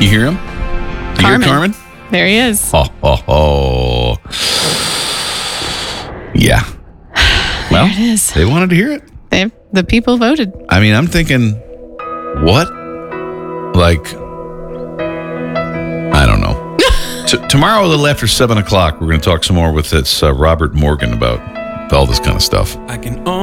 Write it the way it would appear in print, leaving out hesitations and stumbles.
You hear him? You hear Carmen? There he is. Oh. Yeah. Well, there it is. They wanted to hear it. The people voted. I mean, I'm thinking, what? Like, I don't know. Tomorrow, a little after 7 o'clock, we're going to talk some more with this Robert Morgan about all this kind of stuff.